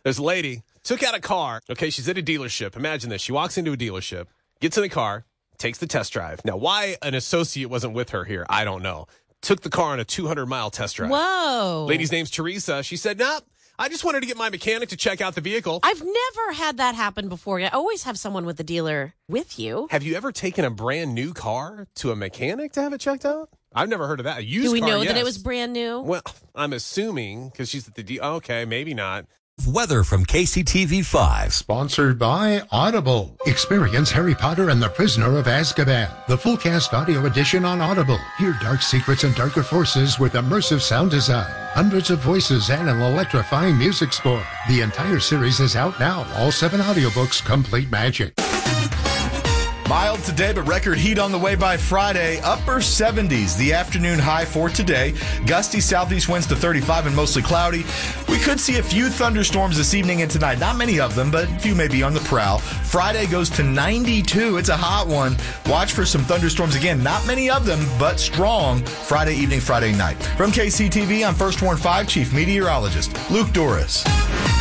There's a lady, took out a car. Okay, she's at a dealership. Imagine this. She walks into a dealership, gets in the car, takes the test drive. Now, why an associate wasn't with her here, I don't know. Took the car on a 200-mile test drive. Whoa. Lady's name's Teresa. She said, nah, I just wanted to get my mechanic to check out the vehicle. I've never had that happen before. I always have someone with the dealer with you. Have you ever taken a brand new car to a mechanic to have it checked out? I've never heard of that. A used Do we car, know yes. that it was brand new? Well, I'm assuming because she's at the okay, maybe not. Weather from KCTV5. Sponsored by Audible. Experience Harry Potter and the Prisoner of Azkaban, the full cast audio edition on Audible. Hear dark secrets and darker forces with immersive sound design, hundreds of voices, and an electrifying music score. The entire series is out now. All 7 audiobooks, complete magic. Mild today, but record heat on the way by Friday. Upper 70s, the afternoon high for today. Gusty southeast winds to 35 and mostly cloudy. We could see a few thunderstorms this evening and tonight. Not many of them, but a few may be on the prowl. Friday goes to 92. It's a hot one. Watch for some thunderstorms again. Not many of them, but strong Friday evening, Friday night. From KCTV, I'm First Warn 5 Chief Meteorologist Luke Doris.